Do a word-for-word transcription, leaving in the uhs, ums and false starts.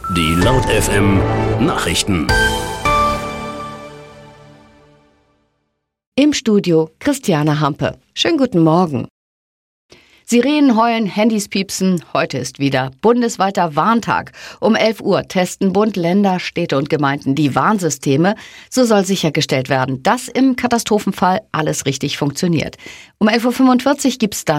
Die Laut F M Nachrichten. Im Studio Christiane Hampe. Schönen guten Morgen. Sirenen heulen, Handys piepsen. Heute ist wieder bundesweiter Warntag. Um elf Uhr testen Bund, Länder, Städte und Gemeinden die Warnsysteme. So soll sichergestellt werden, dass im Katastrophenfall alles richtig funktioniert. Um elf Uhr fünfundvierzig gibt's dann